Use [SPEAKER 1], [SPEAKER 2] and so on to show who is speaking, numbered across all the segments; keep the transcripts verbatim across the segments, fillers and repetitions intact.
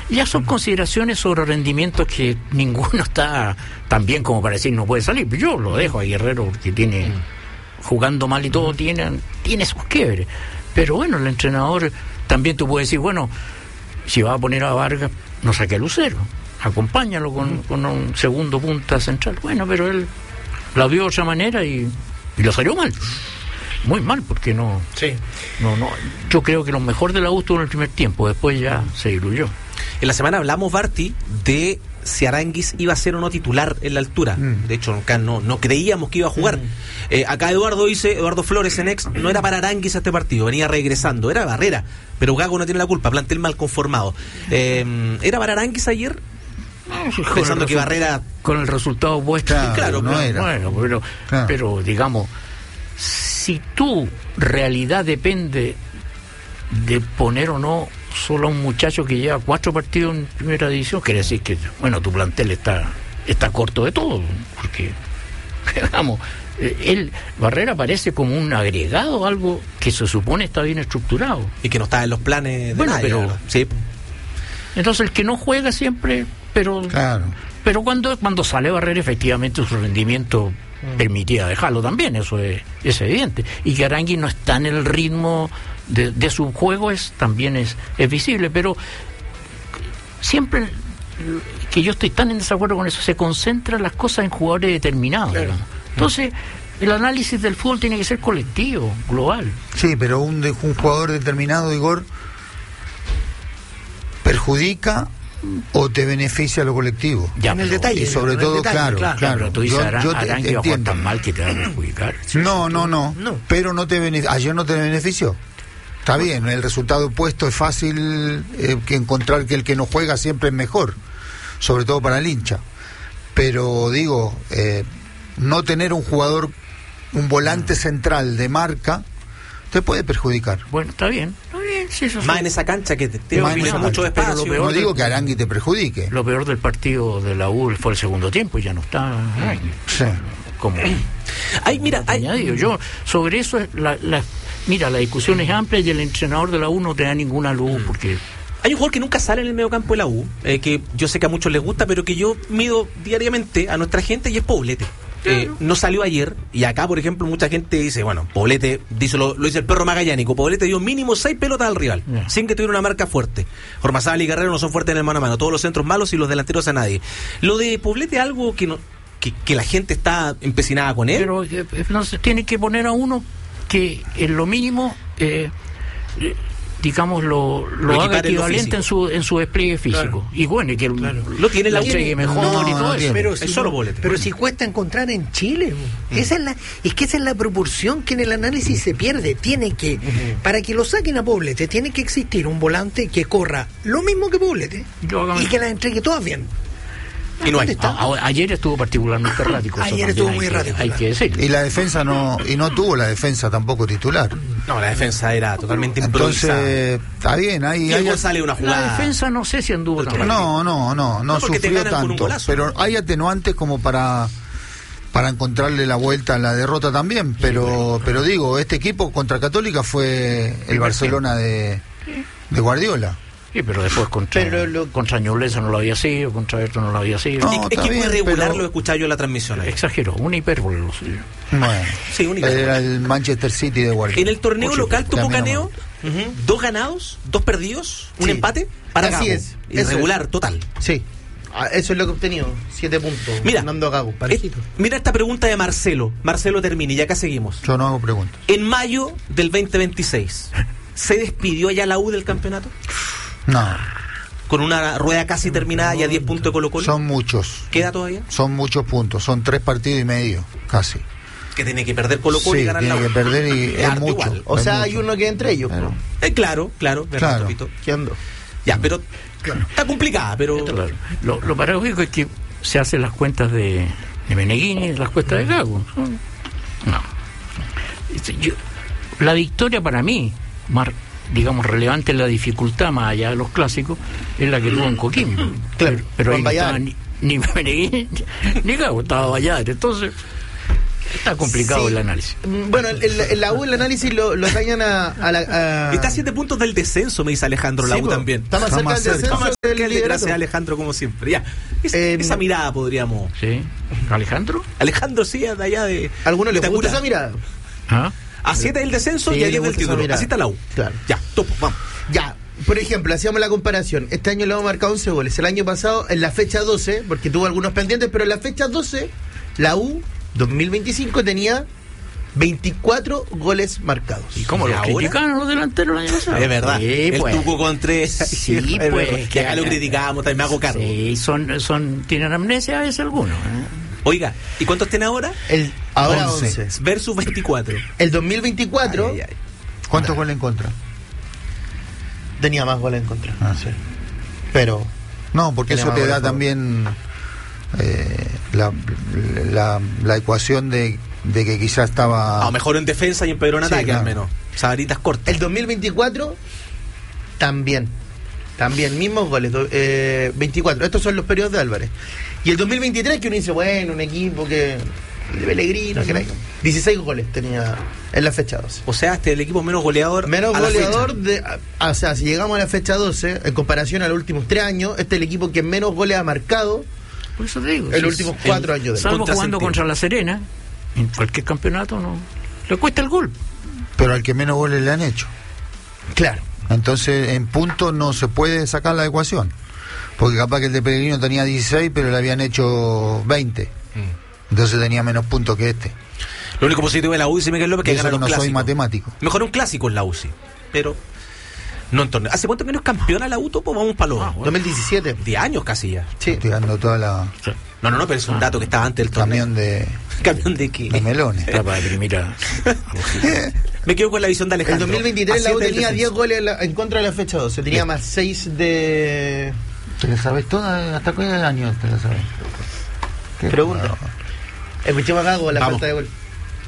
[SPEAKER 1] Ya son consideraciones sobre rendimientos que ninguno está tan bien como para decir no puede salir. Yo lo dejo a Guerrero porque tiene, jugando mal y todo, tiene, tiene sus quiebres. Pero bueno, el entrenador también tú puedes decir, bueno, si va a poner a Vargas, no saque a Lucero, acompáñalo con, con un segundo punta central. Bueno, pero él la vio de otra manera y, y lo salió mal. Muy mal, porque no,
[SPEAKER 2] sí.
[SPEAKER 1] no, no. Yo creo que lo mejor de la U estuvo en el primer tiempo, después ya se diluyó.
[SPEAKER 3] En la semana hablamos, Barty, de si Aránguiz iba a ser o no titular en la altura. Mm. De hecho, acá no, no creíamos que iba a jugar. Mm. Eh, acá Eduardo dice, Eduardo Flores en ex, no era para Aránguiz este partido, venía regresando, era Barrera, pero Gago no tiene la culpa, plantel mal conformado. Eh, ¿Era para Aránguiz ayer?
[SPEAKER 1] No, sí,
[SPEAKER 3] pensando que Barrera...
[SPEAKER 1] Con el resultado opuesto.
[SPEAKER 3] Claro, claro
[SPEAKER 1] no
[SPEAKER 3] pero,
[SPEAKER 1] era. Bueno, pero, claro. pero digamos... Si tu realidad depende de poner o no solo a un muchacho que lleva cuatro partidos en primera división, quiere decir que, bueno, tu plantel está está corto de todo, porque, digamos, él, Barrera parece como un agregado, algo que se supone está bien estructurado.
[SPEAKER 3] Y que no está en los planes de
[SPEAKER 1] bueno,
[SPEAKER 3] nadie,
[SPEAKER 1] pero
[SPEAKER 3] ¿verdad? Sí.
[SPEAKER 1] Entonces el que no juega siempre, pero
[SPEAKER 4] claro.
[SPEAKER 1] pero cuando, cuando sale Barrera, efectivamente su rendimiento permitía dejarlo también, eso es, es evidente, y que Aránguiz no está en el ritmo de, de su juego es también es, es visible, pero siempre que yo estoy tan en desacuerdo con eso, se concentran las cosas en jugadores determinados, claro. Entonces el análisis del fútbol tiene que ser colectivo, global.
[SPEAKER 4] Sí, pero un, de, un jugador determinado, Igor, perjudica o te beneficia a lo colectivo.
[SPEAKER 2] Ya, en el detalle.
[SPEAKER 4] Y sobre todo,
[SPEAKER 2] detalle,
[SPEAKER 4] claro, claro.
[SPEAKER 1] claro. Pero tú dices,
[SPEAKER 4] yo, yo
[SPEAKER 1] Arán que va a jugar tan mal que te va a perjudicar.
[SPEAKER 4] No, no, no,
[SPEAKER 2] no.
[SPEAKER 4] Pero no te beneficia. Ayer no te benefició. Está bien, el resultado opuesto es fácil eh, que encontrar que el que no juega siempre es mejor, sobre todo para el hincha. Pero digo, eh, no tener un jugador, un volante central de marca, te puede perjudicar.
[SPEAKER 1] Bueno, está bien. Está bien sí, eso
[SPEAKER 3] más
[SPEAKER 1] sí.
[SPEAKER 3] En esa cancha que te, te
[SPEAKER 4] ofrece
[SPEAKER 3] mucho espacio.
[SPEAKER 1] Lo peor
[SPEAKER 4] no digo
[SPEAKER 1] del,
[SPEAKER 4] que Aránguiz te perjudique.
[SPEAKER 1] Lo peor del partido de la U fue el segundo tiempo y ya no está. Ay,
[SPEAKER 4] sí.
[SPEAKER 1] Como.
[SPEAKER 3] Ay, mira, hay...
[SPEAKER 1] añadido. Yo sobre eso la, la mira, la discusión es amplia y el entrenador de la U no te da ninguna luz porque
[SPEAKER 3] hay un jugador que nunca sale en el mediocampo de la U, eh, que yo sé que a muchos les gusta, pero que yo mido diariamente a nuestra gente, y es Poblete. Eh, no salió ayer, y acá, por ejemplo, mucha gente dice, bueno, Poblete, dice, lo, lo dice el perro magallánico, Poblete dio mínimo seis pelotas al rival, yeah. sin que tuviera una marca fuerte. Ormazábal y Guerrero no son fuertes en el mano a mano, todos los centros malos y los delanteros a nadie. Lo de Poblete es algo que no que, que la gente está empecinada con él.
[SPEAKER 1] Pero eh, no se tiene que poner a uno que en lo mínimo eh, eh, digamos lo, lo, lo haga equivalente en su en su despliegue físico, claro. y bueno, y que
[SPEAKER 3] claro. lo tiene la
[SPEAKER 1] entregue mejor
[SPEAKER 4] no,
[SPEAKER 1] y todo
[SPEAKER 4] no
[SPEAKER 1] eso.
[SPEAKER 2] Pero
[SPEAKER 3] es
[SPEAKER 2] si
[SPEAKER 3] solo
[SPEAKER 2] no,
[SPEAKER 3] Poblete.
[SPEAKER 2] Pero si cuesta encontrar en Chile, mm. esa es la es que esa es la proporción que en el análisis se pierde. Tiene que uh-huh. para que lo saquen a Poblete tiene que existir un volante que corra lo mismo que Poblete y que las entregue todas bien.
[SPEAKER 3] Y no hay.
[SPEAKER 1] A, a, ayer estuvo particularmente errático.
[SPEAKER 2] Ayer estuvo muy errático.
[SPEAKER 1] Hay que decir.
[SPEAKER 4] Y la defensa no, y no tuvo la defensa tampoco titular.
[SPEAKER 3] No, la defensa era totalmente improvisada.
[SPEAKER 4] Entonces, está bien, ahí, ahí
[SPEAKER 3] sale una jugada.
[SPEAKER 1] La defensa no sé si anduvo tan
[SPEAKER 4] No, no, no, no, no sufrió tanto. Pero hay atenuantes como para para encontrarle la vuelta a la derrota también. Pero, sí, pero, pero digo, este equipo contra Católica fue el Barcelona de, de Guardiola.
[SPEAKER 1] Sí, pero después contra, pero lo... contra Ñublense no lo había sido, contra esto no lo había sido.
[SPEAKER 3] No, es que muy irregular, pero... lo he escuchado yo en la transmisión. Ahí.
[SPEAKER 1] Exageró, una hipérbole lo suyo.
[SPEAKER 4] Bueno,
[SPEAKER 3] sí, una hipérbole.
[SPEAKER 4] Era el Manchester City de Guardiola.
[SPEAKER 3] En el torneo Ocho, local tuvo caneo, uh-huh. dos ganados, dos perdidos, un sí. empate para Gago.
[SPEAKER 2] Así es.
[SPEAKER 3] Irregular, es. total.
[SPEAKER 2] Sí. Eso es lo que he obtenido, siete puntos.
[SPEAKER 3] Mira,
[SPEAKER 2] a Gago,
[SPEAKER 3] eh, mira esta pregunta de Marcelo. Marcelo Termini, y acá seguimos.
[SPEAKER 4] Yo no hago preguntas.
[SPEAKER 3] En mayo del veinte veintiséis, ¿se despidió ya la U del campeonato?
[SPEAKER 4] No.
[SPEAKER 3] Con una rueda casi terminada y a diez puntos de Colo-Colo.
[SPEAKER 4] Son muchos.
[SPEAKER 3] ¿Queda todavía?
[SPEAKER 4] Son muchos puntos, son tres partidos y medio, casi.
[SPEAKER 3] Que tiene que perder Colo-Colo
[SPEAKER 4] sí,
[SPEAKER 3] y ganar la U.
[SPEAKER 4] tiene que perder y es, es mucho. Igual.
[SPEAKER 2] O
[SPEAKER 4] es
[SPEAKER 2] sea,
[SPEAKER 4] mucho.
[SPEAKER 2] hay uno que entre ellos.
[SPEAKER 3] Pero, eh, claro, claro.
[SPEAKER 4] claro.
[SPEAKER 2] ¿Qué ando?
[SPEAKER 3] Ya, pero claro. está complicada, pero...
[SPEAKER 1] Claro. Lo, lo paradójico es que se hacen las cuentas de, de Meneghini y las cuentas de Gago. No. Yo, la victoria para mí, Mar, digamos, relevante en la dificultad, más allá de los clásicos, es la que tuvo en Coquimbo.
[SPEAKER 2] Claro,
[SPEAKER 1] pero, pero ahí no estaba ni, ni Meneghini ni Gago, estaba Valladares. Entonces, Está complicado
[SPEAKER 5] Sí.
[SPEAKER 1] el análisis.
[SPEAKER 5] Bueno, el, el- el- la U el análisis lo, lo dañan a, a la... a-
[SPEAKER 3] Está a siete puntos del descenso, me dice Alejandro, la
[SPEAKER 5] Sí,
[SPEAKER 3] U
[SPEAKER 5] po.
[SPEAKER 3] también.
[SPEAKER 5] Está más
[SPEAKER 4] Está
[SPEAKER 5] cerca
[SPEAKER 4] más
[SPEAKER 5] del
[SPEAKER 4] cerca.
[SPEAKER 5] descenso
[SPEAKER 3] Vamos a
[SPEAKER 5] del
[SPEAKER 3] hacerle
[SPEAKER 5] liderato.
[SPEAKER 3] gracias a Alejandro como siempre. Ya. Es-
[SPEAKER 5] Eh,
[SPEAKER 3] esa mirada podríamos.
[SPEAKER 1] ¿Sí? ¿Alejandro?
[SPEAKER 3] Alejandro sí, de allá de.
[SPEAKER 5] ¿A alguno le
[SPEAKER 3] de
[SPEAKER 5] gusta
[SPEAKER 3] Tacura.
[SPEAKER 5] esa mirada?
[SPEAKER 1] ¿Ah?
[SPEAKER 3] A siete del descenso
[SPEAKER 5] Sí,
[SPEAKER 3] y a
[SPEAKER 5] le
[SPEAKER 3] diez del
[SPEAKER 5] gusta esa
[SPEAKER 3] título.
[SPEAKER 5] mirada.
[SPEAKER 3] Así está la U.
[SPEAKER 5] Claro.
[SPEAKER 3] Ya, topo, vamos.
[SPEAKER 5] Ya, por ejemplo, hacíamos la comparación. Este año le hemos marcado once goles. El año pasado, en la fecha doce, porque tuvo algunos pendientes, pero en la fecha doce, la U dos mil veinticinco tenía veinticuatro goles marcados.
[SPEAKER 1] ¿Y cómo
[SPEAKER 3] ¿Y
[SPEAKER 1] los
[SPEAKER 3] ahora?
[SPEAKER 1] criticaron los delanteros el año pasado?
[SPEAKER 3] Es verdad.
[SPEAKER 1] Sí,
[SPEAKER 3] el
[SPEAKER 1] pues.
[SPEAKER 3] Tuco Contreras.
[SPEAKER 1] Sí,
[SPEAKER 3] Es
[SPEAKER 1] pues,
[SPEAKER 3] verdad. Que acá lo
[SPEAKER 1] que-
[SPEAKER 3] criticábamos, también me hago cargo.
[SPEAKER 1] Sí, son, son, tienen amnesia a veces algunos. ¿eh?
[SPEAKER 3] Oiga, ¿y cuántos tiene ahora?
[SPEAKER 5] El, ahora
[SPEAKER 4] once.
[SPEAKER 5] once.
[SPEAKER 3] Versus veinticuatro.
[SPEAKER 5] El dos mil veinticuatro
[SPEAKER 3] Ay, ay, ay.
[SPEAKER 4] ¿Cuántos goles en contra?
[SPEAKER 5] tenía más goles en contra.
[SPEAKER 4] Ah.
[SPEAKER 5] Sí. Pero
[SPEAKER 4] No, porque
[SPEAKER 5] Tiene
[SPEAKER 4] eso
[SPEAKER 5] más
[SPEAKER 4] te
[SPEAKER 5] goles
[SPEAKER 4] da
[SPEAKER 5] a favor.
[SPEAKER 4] también eh, la, la, la ecuación de, de que quizás estaba...
[SPEAKER 3] Ah, mejor en defensa y empeoró en
[SPEAKER 4] Sí,
[SPEAKER 3] ataque
[SPEAKER 4] claro.
[SPEAKER 3] al menos. Sabaritas cortas.
[SPEAKER 5] el dos mil veinticuatro también. También, mismos goles. do- eh, veinticuatro. Estos son los periodos de Álvarez. Y el dos mil veintitrés, que uno dice, bueno, un equipo que. De Pellegrino, que era- dieciséis goles tenía en la fecha doce.
[SPEAKER 3] O sea, este es el equipo menos goleador.
[SPEAKER 5] Menos
[SPEAKER 3] a la
[SPEAKER 5] goleador
[SPEAKER 3] fecha.
[SPEAKER 5] de. a- O sea, si llegamos a la fecha doce, en comparación a los últimos tres años, este es el equipo que menos goles ha marcado
[SPEAKER 1] Por eso te digo.
[SPEAKER 5] en
[SPEAKER 1] si
[SPEAKER 5] los últimos
[SPEAKER 1] es-
[SPEAKER 5] cuatro años de
[SPEAKER 1] Salvo jugando
[SPEAKER 3] contrasentido.
[SPEAKER 1] contra la Serena, en cualquier campeonato no le cuesta el gol.
[SPEAKER 4] Pero al que menos goles le han hecho.
[SPEAKER 5] Claro.
[SPEAKER 4] Entonces, en punto no se puede sacar la ecuación. Porque capaz que el de Pellegrino tenía dieciséis, pero le habían hecho veinte. Entonces tenía menos puntos que este.
[SPEAKER 3] Lo único positivo de la U, dice Miguel López, que
[SPEAKER 4] Y eso
[SPEAKER 3] gana
[SPEAKER 4] que
[SPEAKER 3] los
[SPEAKER 4] no soy
[SPEAKER 3] clásicos.
[SPEAKER 4] matemático.
[SPEAKER 3] Mejor un clásico en la U, sí. Pero no en torneo. ¿Hace cuánto que no es campeona la U, Topo? Vamos para los
[SPEAKER 1] Ah, bueno.
[SPEAKER 5] dos mil diecisiete.
[SPEAKER 3] diez años casi ya.
[SPEAKER 5] Sí.
[SPEAKER 4] Estoy dando toda la
[SPEAKER 3] No, no, no, pero es un dato que estaba antes del torneo.
[SPEAKER 4] camión de,
[SPEAKER 3] Camión de qué.
[SPEAKER 4] de melones.
[SPEAKER 1] Está para deprimir a-
[SPEAKER 3] Me quedo con la visión de
[SPEAKER 5] El
[SPEAKER 3] Alejandro.
[SPEAKER 5] dos mil veintitrés
[SPEAKER 3] A
[SPEAKER 5] la U
[SPEAKER 3] siete del
[SPEAKER 5] tenía diez
[SPEAKER 3] descenso.
[SPEAKER 5] goles en, la- en contra de la fecha doce. Tenía más seis de.
[SPEAKER 4] ¿Te la sabes toda? ¿Hasta qué año te la sabes? Qué
[SPEAKER 5] Pregunta.
[SPEAKER 4] raro.
[SPEAKER 5] Escuchemos acá con la
[SPEAKER 3] Vamos.
[SPEAKER 5] falta de gol.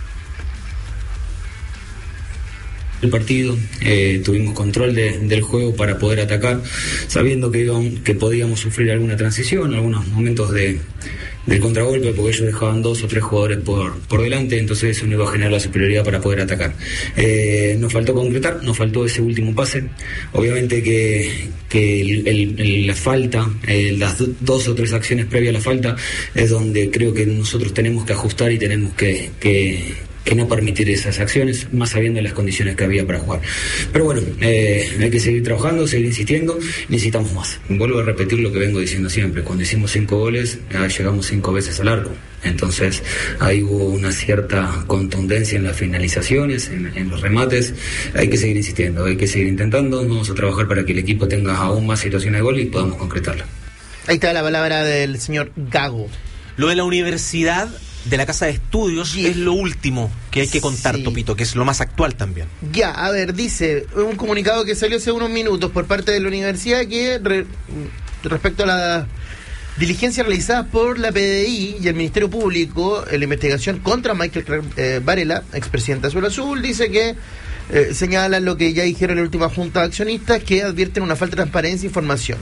[SPEAKER 6] El partido, eh, tuvimos control de- del juego para poder atacar, sabiendo que, íbamos- que podíamos sufrir alguna transición, algunos momentos de, del contragolpe, porque ellos dejaban dos o tres jugadores por, por delante, entonces eso no iba a generar la superioridad para poder atacar. Eh, nos faltó concretar, nos faltó ese último pase. Obviamente que, que el- el- el- la falta, eh, las do- dos o tres acciones previas a la falta, es donde creo que nosotros tenemos que ajustar y tenemos que... que que no permitir esas acciones, más sabiendo las condiciones que había para jugar. Pero bueno, eh, hay que seguir trabajando, seguir insistiendo, necesitamos más. Vuelvo a repetir lo que vengo diciendo siempre, cuando hicimos cinco goles, ah, llegamos cinco veces al arco. Entonces ahí hubo una cierta contundencia en las finalizaciones, en, en los remates. Hay que seguir insistiendo, hay que seguir intentando, vamos a trabajar para que el equipo tenga aún más situaciones de gol y podamos concretarla.
[SPEAKER 5] Ahí está la palabra del señor Gago.
[SPEAKER 3] Lo de la universidad de la Casa de Estudios
[SPEAKER 5] Sí.
[SPEAKER 3] es lo último que hay que contar,
[SPEAKER 5] Sí.
[SPEAKER 3] Topito, que es lo más actual también.
[SPEAKER 5] Ya, a ver, dice un comunicado que salió hace unos minutos por parte de la universidad que re- respecto a la diligencia realizada por la P D I y el Ministerio Público en la investigación contra Michael eh, Varela, expresidente de Azul Azul, dice que eh, señalan lo que ya dijeron en la última junta de accionistas, que advierten una falta de transparencia e información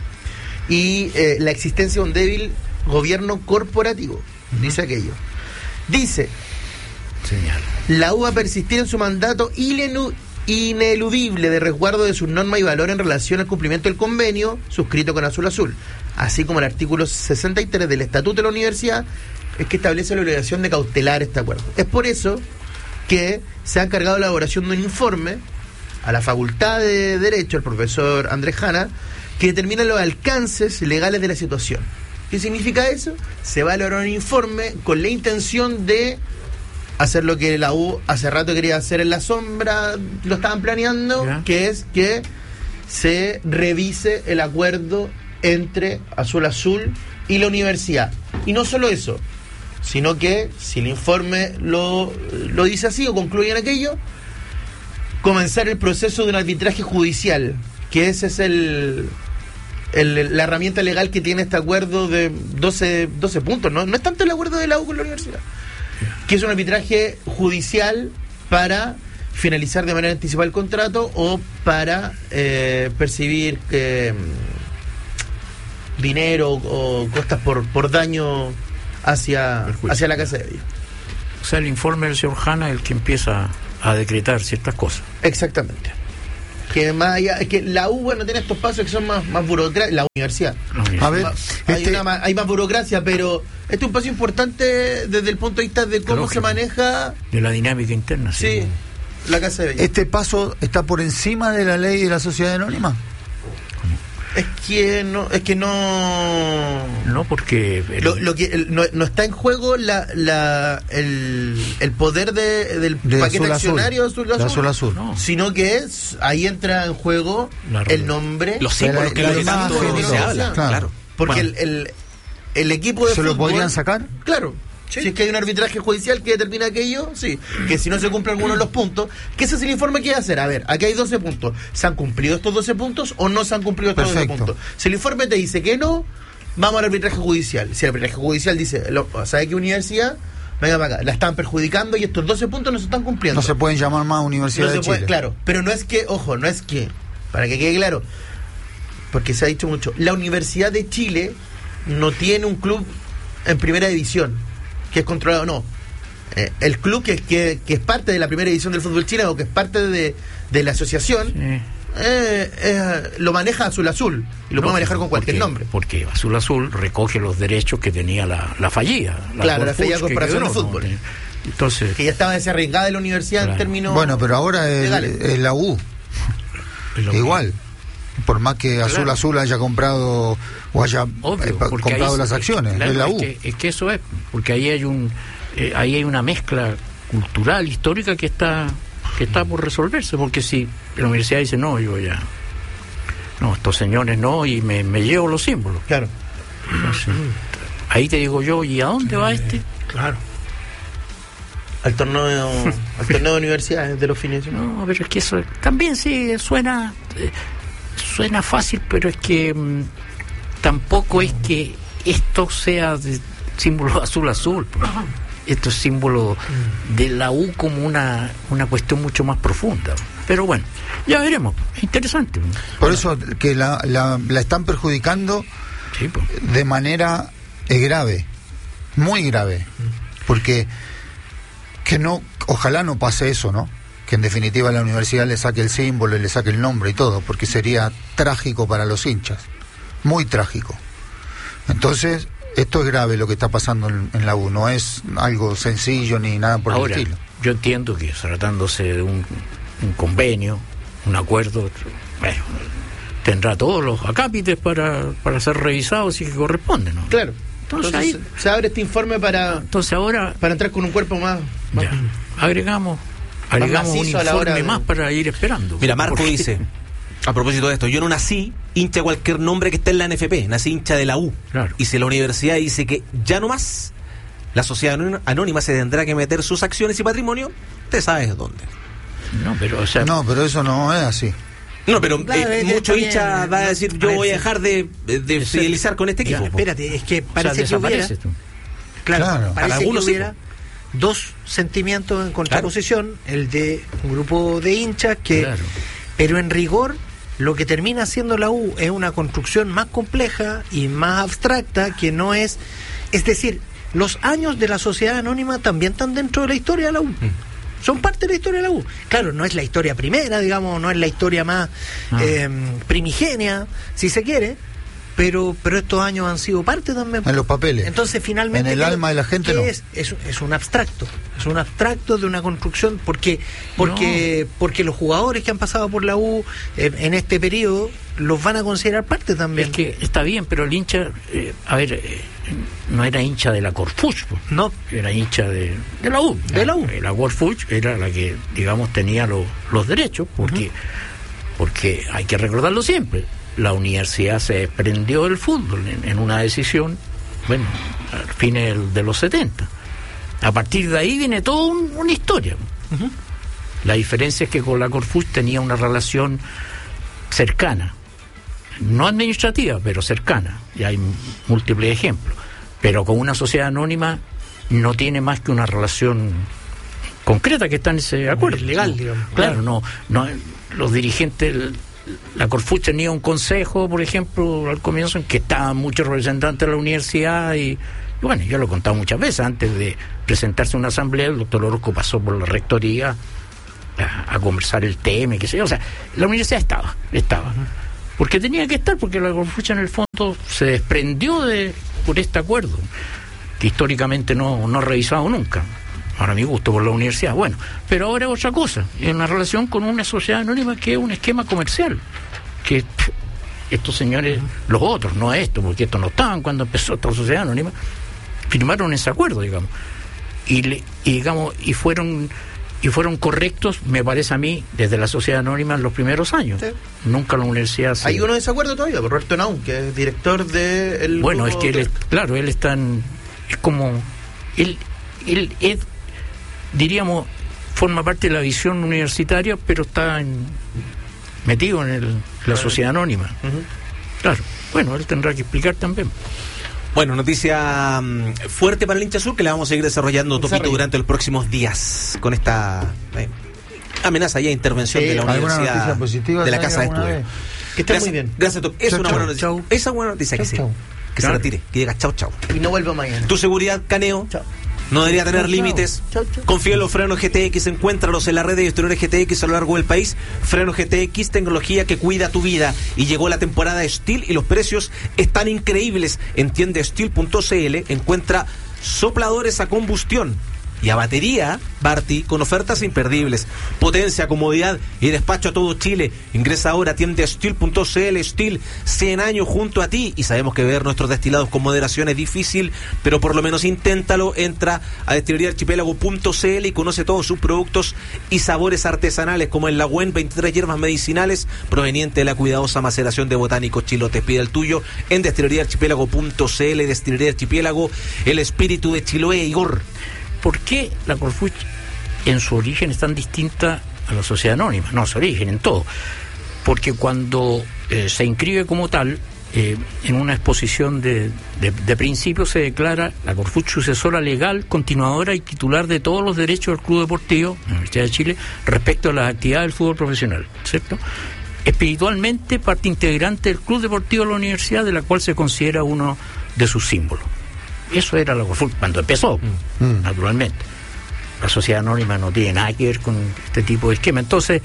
[SPEAKER 5] y eh, la existencia de un débil gobierno corporativo, dice aquello. Dice,
[SPEAKER 1] Señal.
[SPEAKER 5] la U va a persistir en su mandato ilenu- ineludible de resguardo de sus normas y valores en relación al cumplimiento del convenio suscrito con Azul Azul, así como el artículo sesenta y tres del Estatuto de la Universidad, es que establece la obligación de cautelar este acuerdo. Es por eso que se ha encargado la elaboración de un informe a la Facultad de Derecho, el profesor Andrés Jana, que determina los alcances legales de la situación. ¿Qué significa eso? Se va a elaborar un informe con la intención de hacer lo que la U hace rato quería hacer en la sombra, lo estaban planeando,
[SPEAKER 1] ¿Ya?
[SPEAKER 5] que es que se revise el acuerdo entre Azul Azul y la universidad. Y no solo eso, sino que si el informe lo, lo dice así o concluye en aquello, comenzar el proceso de un arbitraje judicial, que ese es el... El, la herramienta legal que tiene este acuerdo de doce, doce puntos, ¿no? No es tanto el acuerdo de la U con la universidad, que es un arbitraje judicial para finalizar de manera anticipada el contrato o para eh, percibir eh, dinero o costas por, por daño hacia, hacia la casa de ellos.
[SPEAKER 1] O sea, el informe del señor Hanna es el que empieza a decretar ciertas cosas.
[SPEAKER 5] Exactamente. Que más allá, es que la U, bueno, tiene estos pasos que son más, más burocracia, la universidad.
[SPEAKER 1] No,
[SPEAKER 4] A ver,
[SPEAKER 5] Hay,
[SPEAKER 4] este,
[SPEAKER 5] una más, hay más burocracia, pero este es un paso importante desde el punto de vista de cómo
[SPEAKER 1] Lógico.
[SPEAKER 5] se maneja,
[SPEAKER 1] de la dinámica interna.
[SPEAKER 5] sí, la Casa de Bellas.
[SPEAKER 4] este paso está por encima de la ley de la sociedad anónima.
[SPEAKER 5] Es que no, es que no,
[SPEAKER 1] No, porque... el-
[SPEAKER 5] lo, lo que el- no, no está en juego la, la el, el poder de, del
[SPEAKER 4] De
[SPEAKER 5] paquete
[SPEAKER 4] azul
[SPEAKER 5] accionario
[SPEAKER 4] azul.
[SPEAKER 5] azul,
[SPEAKER 4] De
[SPEAKER 5] azul,
[SPEAKER 4] azul azul.
[SPEAKER 1] No.
[SPEAKER 5] sino que es ahí entra en juego
[SPEAKER 1] La
[SPEAKER 5] el
[SPEAKER 1] re-
[SPEAKER 5] nombre,
[SPEAKER 3] Los símbolos
[SPEAKER 4] La-
[SPEAKER 3] que
[SPEAKER 4] la
[SPEAKER 3] la
[SPEAKER 4] imagen
[SPEAKER 3] tanto
[SPEAKER 4] y
[SPEAKER 3] se
[SPEAKER 4] todo,
[SPEAKER 3] habla,
[SPEAKER 4] claro.
[SPEAKER 3] claro.
[SPEAKER 5] porque
[SPEAKER 3] Bueno,
[SPEAKER 5] el, el, el equipo de
[SPEAKER 4] ¿Se lo
[SPEAKER 5] fútbol,
[SPEAKER 4] podrían sacar?
[SPEAKER 5] Claro. Si es que hay un arbitraje judicial que determina aquello, sí. Que si no se cumple alguno de los puntos, que ese es el informe que hay que hacer. A ver, aquí hay doce puntos. ¿Se han cumplido estos doce puntos o no se han cumplido estos
[SPEAKER 4] Perfecto.
[SPEAKER 5] doce puntos? Si el informe te dice que no, vamos al arbitraje judicial. Si el arbitraje judicial dice, lo- ¿sabe qué universidad? Venga para acá, la están perjudicando y estos doce puntos no se están cumpliendo.
[SPEAKER 4] No se pueden llamar más Universidad
[SPEAKER 5] No se
[SPEAKER 4] de
[SPEAKER 5] puede-
[SPEAKER 4] Chile.
[SPEAKER 5] claro, pero no es que, ojo, no es que, para que quede claro, porque se ha dicho mucho, la Universidad de Chile no tiene un club en primera división, que es controlado, no. Eh, el club que, que, que es parte de la primera división del fútbol chileno, o que es parte de, de la asociación,
[SPEAKER 1] Sí.
[SPEAKER 5] eh, eh, lo maneja Azul Azul, y lo puede manejar con cualquier
[SPEAKER 1] porque,
[SPEAKER 5] nombre.
[SPEAKER 1] Porque Azul Azul recoge los derechos que tenía la, la fallida.
[SPEAKER 5] Claro, la fallida
[SPEAKER 1] Corfuch, que
[SPEAKER 5] Corporación
[SPEAKER 1] quebró,
[SPEAKER 5] de
[SPEAKER 1] ¿no?
[SPEAKER 5] Fútbol.
[SPEAKER 1] Entonces,
[SPEAKER 5] Que ya estaba desarraigada de la universidad
[SPEAKER 1] Claro.
[SPEAKER 5] en términos
[SPEAKER 4] Bueno, pero ahora es,
[SPEAKER 5] legales.
[SPEAKER 4] es la U.
[SPEAKER 1] es lo que-
[SPEAKER 4] Igual. Por más que Azul
[SPEAKER 1] Claro.
[SPEAKER 4] Azul haya comprado o haya
[SPEAKER 1] Obvio,
[SPEAKER 4] eh, pa-
[SPEAKER 1] porque
[SPEAKER 4] comprado
[SPEAKER 1] ahí-
[SPEAKER 4] las acciones,
[SPEAKER 1] claro,
[SPEAKER 4] es la
[SPEAKER 1] es
[SPEAKER 4] U.
[SPEAKER 1] que, es que eso es, porque ahí hay un eh, ahí hay una mezcla cultural, histórica que está que está por resolverse, porque si la universidad dice no, yo ya no, estos señores no, y me, me llevo los símbolos.
[SPEAKER 5] Claro.
[SPEAKER 1] Entonces, ahí te digo yo, ¿y a dónde va este?
[SPEAKER 2] Claro.
[SPEAKER 5] Al torneo, al torneo de universidades de los fines de semana.
[SPEAKER 1] No, pero es que eso también sí suena eh, suena fácil, pero es que mm, tampoco es que esto sea de símbolo azul azul. Pues. Esto es símbolo de la U como una, una cuestión mucho más profunda. Pero bueno, ya veremos. Es interesante.
[SPEAKER 4] Por eso que la, la, la están perjudicando
[SPEAKER 1] Sí, pues.
[SPEAKER 4] de manera eh, grave, muy grave, porque que no, ojalá no pase eso, ¿no? Que en definitiva la universidad le saque el símbolo y le saque el nombre y todo, porque sería trágico para los hinchas, muy trágico. Entonces, esto es grave lo que está pasando en, en la U, no es algo sencillo ni nada por
[SPEAKER 1] Ahora,
[SPEAKER 4] el estilo.
[SPEAKER 1] yo entiendo que tratándose de un, un convenio, un acuerdo, bueno, tendrá todos los acápites para, para ser revisados si que corresponde, ¿no?
[SPEAKER 5] Claro.
[SPEAKER 1] Entonces,
[SPEAKER 5] Entonces,
[SPEAKER 1] ahí-
[SPEAKER 5] se abre este informe para,
[SPEAKER 1] Entonces ahora
[SPEAKER 5] para entrar con un cuerpo más, más-
[SPEAKER 1] ya, agregamos agregamos un
[SPEAKER 5] macizo a la hora
[SPEAKER 1] informe
[SPEAKER 5] de-
[SPEAKER 1] más para ir esperando.
[SPEAKER 3] Mira, Marco
[SPEAKER 1] Porque-
[SPEAKER 3] dice, a propósito de esto, yo no nací hincha de cualquier nombre que esté en la N F P, nací hincha de la U.
[SPEAKER 1] Claro.
[SPEAKER 3] Y si la universidad dice que ya no más, la sociedad anónima- anónima se tendrá que meter sus acciones y patrimonio, usted sabe dónde.
[SPEAKER 1] No, pero o sea,
[SPEAKER 4] No, pero eso no es así.
[SPEAKER 3] No, pero
[SPEAKER 2] Claro,
[SPEAKER 3] eh,
[SPEAKER 2] es-
[SPEAKER 3] mucho
[SPEAKER 2] está bien,
[SPEAKER 3] hincha va a
[SPEAKER 2] no,
[SPEAKER 3] decir,
[SPEAKER 2] a
[SPEAKER 3] yo
[SPEAKER 2] ver,
[SPEAKER 3] voy a
[SPEAKER 2] sí.
[SPEAKER 3] dejar de, de, de
[SPEAKER 1] Ese-
[SPEAKER 3] fidelizar con este
[SPEAKER 2] Ya,
[SPEAKER 3] equipo. po.
[SPEAKER 2] espérate, es que
[SPEAKER 1] o sea,
[SPEAKER 2] parece que hubiera,
[SPEAKER 1] desapareces tú.
[SPEAKER 2] claro,
[SPEAKER 4] Claro.
[SPEAKER 2] parece
[SPEAKER 3] Para
[SPEAKER 2] que
[SPEAKER 3] algunos sí,
[SPEAKER 2] hubiera dos sentimientos en contraposición, el de un grupo de hinchas que,
[SPEAKER 1] Claro.
[SPEAKER 2] pero en rigor lo que termina siendo la U es una construcción más compleja y más abstracta que no es, es decir, los años de la sociedad anónima también están dentro de la historia de la U. Son parte de la historia de la U. Claro, no es la historia primera, digamos, no es la historia más
[SPEAKER 1] Ah.
[SPEAKER 2] eh, primigenia, si se quiere, pero pero estos años han sido parte también.
[SPEAKER 4] En los papeles.
[SPEAKER 2] Entonces, finalmente,
[SPEAKER 4] En el
[SPEAKER 2] ¿qué-
[SPEAKER 4] alma de la gente,
[SPEAKER 2] qué
[SPEAKER 4] no.
[SPEAKER 2] es? Es, es un abstracto. Es un abstracto de una construcción porque porque porque los jugadores que han pasado por la U eh, en este periodo los van a considerar parte también.
[SPEAKER 1] Es que está bien, pero el hincha, eh, a ver, eh, no era hincha de la Corfuch, pues.
[SPEAKER 2] No,
[SPEAKER 1] Era hincha de, de la U.
[SPEAKER 2] De la U.
[SPEAKER 1] La Corfuch era la que, digamos, tenía los, los derechos, porque, porque hay que recordarlo siempre. La universidad se desprendió del fútbol en, en una decisión, bueno, a fines del- de los setenta. A partir de ahí viene toda un- una historia. La diferencia es que con la Corfuch tenía una relación cercana, no administrativa, pero cercana, y hay m- múltiples ejemplos. Pero con una sociedad anónima no tiene más que una relación concreta que está en ese acuerdo.
[SPEAKER 2] legal,
[SPEAKER 1] No,
[SPEAKER 2] digamos.
[SPEAKER 1] Claro, no, no, los dirigentes, el- la Corfuch tenía un consejo, por ejemplo, al comienzo, en que estaban muchos representantes de la universidad y, Y bueno, yo lo he contado muchas veces, antes de presentarse a una asamblea, el doctor Orozco pasó por la rectoría a, a conversar el tema, y qué sé yo. O sea, la universidad estaba, estaba. Uh-huh. Porque tenía que estar, porque la Corfucha en el fondo se desprendió de por este acuerdo, que históricamente no, no ha revisado nunca, ahora a mi gusto, por la universidad. Bueno, pero ahora es otra cosa, en la relación con una sociedad anónima que es un esquema comercial, que pff, estos señores, los otros, no esto, porque estos no estaban cuando empezó esta sociedad anónima, firmaron ese acuerdo, digamos, y, le, y digamos, y fueron y fueron correctos, me parece a mí, desde la sociedad anónima en los primeros años. Sí. Nunca la universidad se...
[SPEAKER 5] ¿Hay uno de desacuerdo todavía? Por Roberto Naum, que es director de el
[SPEAKER 1] bueno, es que él es, claro, él está en, es como él, él es, diríamos, forma parte de la visión universitaria, pero está en, metido en el, la sociedad anónima. Uh-huh. Claro, bueno, él tendrá que explicar también.
[SPEAKER 3] Bueno, noticia um, fuerte para el hincha azul que la vamos a seguir desarrollando, Topito, durante los próximos días con esta eh, amenaza y intervención sí, de la Universidad positiva, de la Casa de Estudios. Que esté muy bien. Gracias, Top. Es chau, una chau, buena noticia. Chau. Esa buena noticia chau, que, chau. Sí, que se retire, que diga chau, chau.
[SPEAKER 5] Y no vuelva mañana.
[SPEAKER 3] Tu seguridad, Caneo. Chau. No debería tener chau, límites. Chau, chau. Confía en los frenos G T X. Encuéntralos en la red de distribuidores G T X a lo largo del país. Frenos G T X, tecnología que cuida tu vida. Y llegó la temporada de Steel y los precios están increíbles. En tienda steel punto c l encuentra sopladores a combustión y a batería, Barty, con ofertas imperdibles. Potencia, comodidad y despacho a todo Chile. Ingresa ahora a tienda steel punto c l. Steel, cien años junto a ti. Y sabemos que ver nuestros destilados con moderación es difícil, pero por lo menos inténtalo. Entra a destilería archipiélago punto c l y conoce todos sus productos y sabores artesanales, como el Lagüen, veintitrés hierbas medicinales proveniente de la cuidadosa maceración de botánicos chilotes. Pide el tuyo en destilería archipiélago punto c l. Destilería Archipiélago, el espíritu de Chiloé. Igor,
[SPEAKER 1] ¿por qué la Corfuch en su origen es tan distinta a la sociedad anónima? No, su origen en todo. Porque cuando eh, se inscribe como tal, eh, en una exposición de, de, de principios se declara la Corfuch sucesora legal, continuadora y titular de todos los derechos del Club Deportivo, la Universidad de Chile, respecto a las actividades del fútbol profesional, ¿cierto? Espiritualmente parte integrante del Club Deportivo de la Universidad, de la cual se considera uno de sus símbolos. Eso era la Corfuch cuando empezó, mm. naturalmente. La sociedad anónima no tiene nada que ver con este tipo de esquema. Entonces,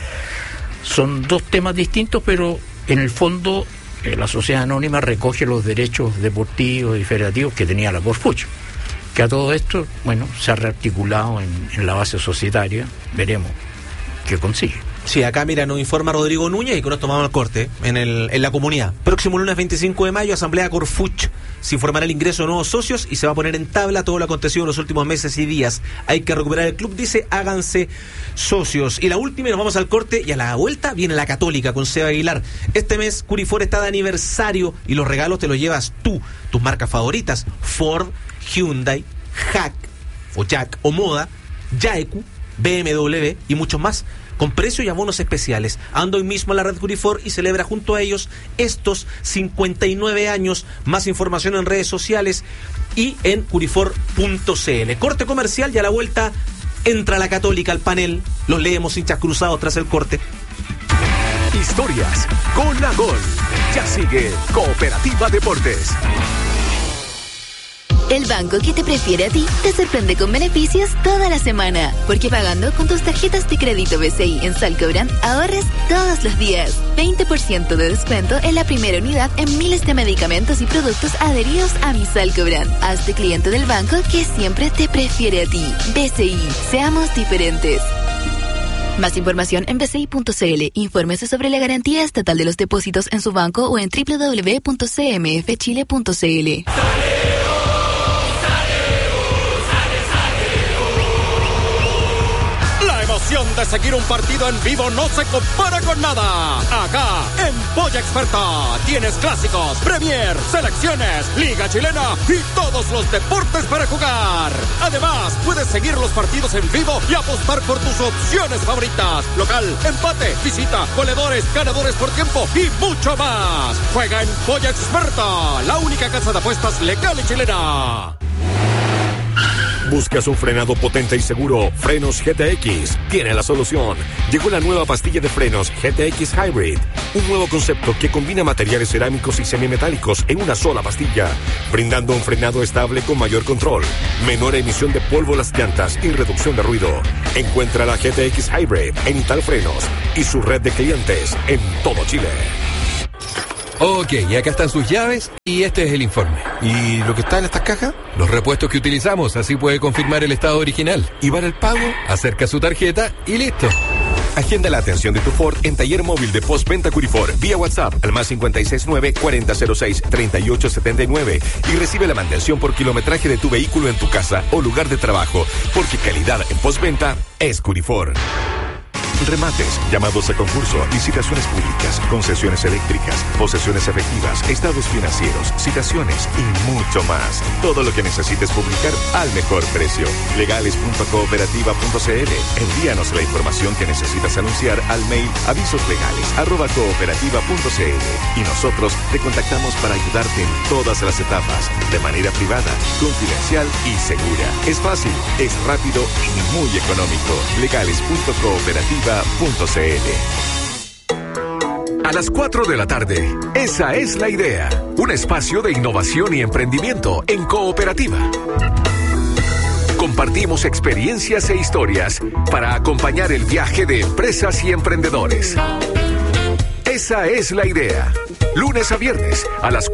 [SPEAKER 1] son dos temas distintos, pero en el fondo eh, la sociedad anónima recoge los derechos deportivos y federativos que tenía la Corfuch. Que a todo esto, bueno, se ha rearticulado en, en la base societaria. Veremos qué consigue.
[SPEAKER 3] Sí, acá mira, nos informa Rodrigo Núñez y con esto vamos al corte en, el, en la comunidad. Próximo lunes veinticinco de mayo, Asamblea Corfuch. Se informará el ingreso de nuevos socios y se va a poner en tabla todo lo acontecido en los últimos meses y días. Hay que recuperar el club, dice, háganse socios. Y la última, y nos vamos al corte, y a la vuelta viene la Católica con Seba Aguilar. Este mes Curifor está de aniversario y los regalos te los llevas tú. Tus marcas favoritas, Ford, Hyundai, Hack o Jack o Moda, Yaeku, B M W y muchos más, con precios y abonos especiales. Anda hoy mismo a la red Curifor y celebra junto a ellos estos cincuenta y nueve años. Más información en redes sociales y en curifor punto c l. Corte comercial y a la vuelta entra la Católica al panel. Los leemos, hinchas cruzados, tras el corte.
[SPEAKER 7] Historias con la Gol. Ya sigue Cooperativa Deportes.
[SPEAKER 8] El banco que te prefiere a ti te sorprende con beneficios toda la semana. Porque pagando con tus tarjetas de crédito B C I en Salcobrand ahorres todos los días. veinte por ciento de descuento en la primera unidad en miles de medicamentos y productos adheridos a mi Salcobrand. Hazte cliente del banco que siempre te prefiere a ti. B C I, seamos diferentes. Más información en b c i punto c l. Infórmese sobre la garantía estatal de los depósitos en su banco o en doble u doble u doble u punto c m f chile punto c l.
[SPEAKER 9] De seguir un partido en vivo no se compara con nada. Acá, en Polla Experta, tienes clásicos, Premier, selecciones, Liga Chilena y todos los deportes para jugar. Además, puedes seguir los partidos en vivo y apostar por tus opciones favoritas. Local, empate, visita, goleadores, ganadores por tiempo y mucho más. Juega en Polla Experta, la única casa de apuestas legal y chilena.
[SPEAKER 7] ¿Buscas un frenado potente y seguro? Frenos G T X tiene la solución. Llegó la nueva pastilla de frenos G T X Hybrid, un nuevo concepto que combina materiales cerámicos y semimetálicos en una sola pastilla, brindando un frenado estable con mayor control, menor emisión de polvo a las llantas y reducción de ruido. Encuentra la G T X Hybrid en Ital Frenos y su red de clientes en todo Chile.
[SPEAKER 10] Ok, y acá están sus llaves y este es el informe.
[SPEAKER 11] ¿Y lo que está en estas cajas?
[SPEAKER 10] Los repuestos que utilizamos, así puede confirmar el estado original.
[SPEAKER 11] ¿Y para el pago?
[SPEAKER 10] Acerca su tarjeta y listo.
[SPEAKER 7] Agenda la atención de tu Ford en taller móvil de postventa Curifor vía WhatsApp al más cinco seis nueve, cuarenta cero seis, treinta y ocho setenta y nueve y recibe la mantención por kilometraje de tu vehículo en tu casa o lugar de trabajo, porque calidad en postventa es Curifor. Remates, llamados a concurso, licitaciones públicas, concesiones eléctricas, posesiones efectivas, estados financieros, citaciones y mucho más. Todo lo que necesites publicar al mejor precio. legales punto cooperativa punto c l. Envíanos la información que necesitas anunciar al mail avisoslegales arroba cooperativa punto c l y nosotros te contactamos para ayudarte en todas las etapas, de manera privada, confidencial y segura. Es fácil, es rápido y muy económico. legales punto cooperativa punto c l.
[SPEAKER 12] A las cuatro de la tarde, esa es la idea. Un espacio de innovación y emprendimiento en cooperativa. Compartimos experiencias e historias para acompañar el viaje de empresas y emprendedores. Esa es la idea. Lunes a viernes, a las